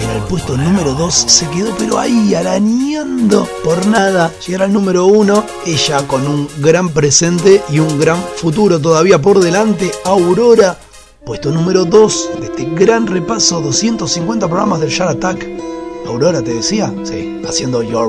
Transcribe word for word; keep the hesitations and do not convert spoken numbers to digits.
en el puesto número dos se quedó pero ahí arañando por nada llegar al número uno. Ella con un gran presente y un gran futuro todavía por delante, Aurora, puesto número dos de este gran repaso, doscientos cincuenta programas del Shark Attack. Aurora, te decía, sí, haciendo Your